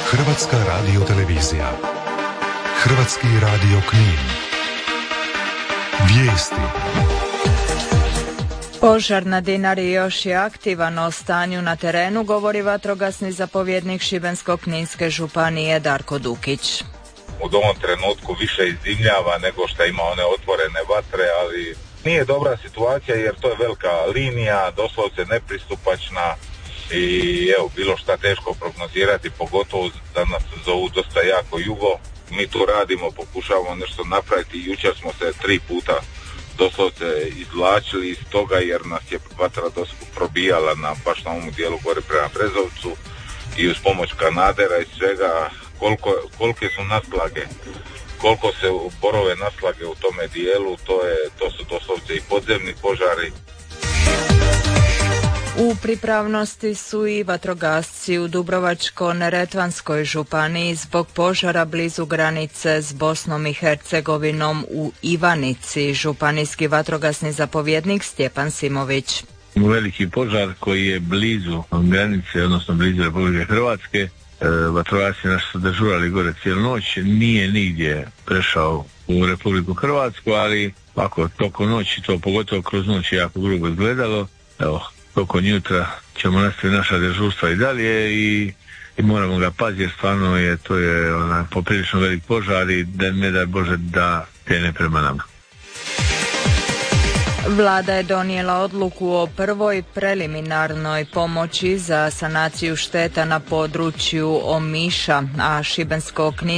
Hrvatska radiotelevizija. Hrvatski radio Knin. Vijesti. Požar na Dinari još je aktivan. O stanju na terenu govori vatrogasni zapovjednik Šibensko-kninske županije Darko Dukić. U ovom trenutku više izdimljava nego što ima one otvorene vatre, ali nije dobra situacija jer to je velika linija, doslovce nepristupačna i evo, bilo šta teško prognozirati, pogotovo da nas zovu dosta jako jugo. Mi tu radimo, pokušavamo nešto napraviti. Jučer smo se 3 puta doslovce izvlačili iz toga jer nas je vatra probijala baš na ovom dijelu gore prema Brezovcu i uz pomoć kanadera i svega kolike su naslage, koliko se borove naslage u tome dijelu, to su doslovce i podzemni požari. U pripravnosti su i vatrogasci u Dubrovačko-neretvanskoj županiji zbog požara blizu granice s Bosnom i Hercegovinom u Ivanici. Županijski vatrogasni zapovjednik Stjepan Simović. Veliki požar koji je blizu granice, odnosno blizu Republike Hrvatske. Vatrogasci naši su dežurali gore cijelu noć, nije nigdje prešao u Republiku Hrvatsku, ali ako tokom noći, to pogotovo kroz noć je jako grubo izgledalo. Evo, tokom jutra ćemo nastaviti naša dežurstva i dalje i moramo ga paziti jer stvarno to je poprilično velik požar i da ne daj Bože da krene prema nama. Vlada je donijela odluku o prvoj preliminarnoj pomoći za sanaciju šteta na području Omiša, a Šibensko-kninska